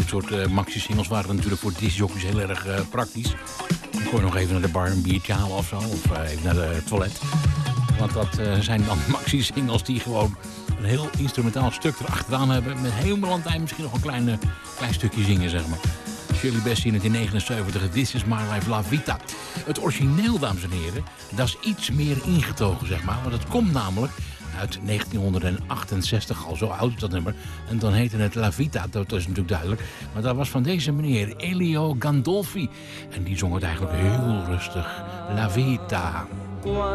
dit soort maxi-singles waren natuurlijk voor discjockeys heel erg praktisch. Dan kon je nog even naar de bar een biertje halen of zo. Of even naar de toilet. Want dat zijn dan maxi-singles die gewoon een heel instrumentaal stuk erachteraan hebben. Met helemaal aan het eind misschien nog een klein stukje zingen, zeg maar. Shirley Bassey in 1979, This is My Life, La Vita. Het origineel, dames en heren, dat is iets meer ingetogen, zeg maar. Want het komt namelijk uit 1968, al zo oud is dat nummer. En dan heette het La Vita, dat is natuurlijk duidelijk. Maar dat was van deze meneer, Elio Gandolfi. En die zong het eigenlijk heel rustig. La Vita.